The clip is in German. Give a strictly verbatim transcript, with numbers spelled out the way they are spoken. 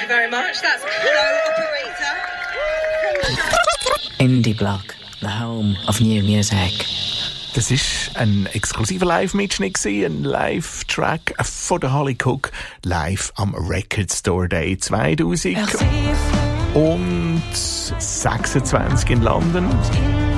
very much. That's Hello Operator. Indie Block, the home of new music. Das war ein exklusiver Live-Mitschnitt, ein Live-Track von der Holly Cook, live am Record Store Day zweitausendsechsundzwanzig in London.